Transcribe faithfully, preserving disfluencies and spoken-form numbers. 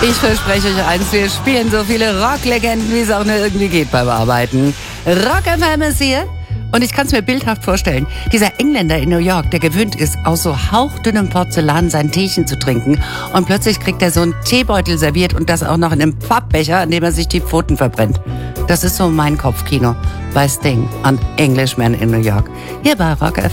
Ich verspreche euch eins, wir spielen so viele Rocklegenden, wie es auch nur irgendwie geht beim Arbeiten. Rock F M ist hier. Und ich kann es mir bildhaft vorstellen. Dieser Engländer in New York, der gewöhnt ist, aus so hauchdünnem Porzellan sein Teechen zu trinken. Und plötzlich kriegt er so einen Teebeutel serviert und das auch noch in einem Pappbecher, an dem er sich die Pfoten verbrennt. Das ist so mein Kopfkino bei Sting und Englishman in New York. Hier bei Rock F M.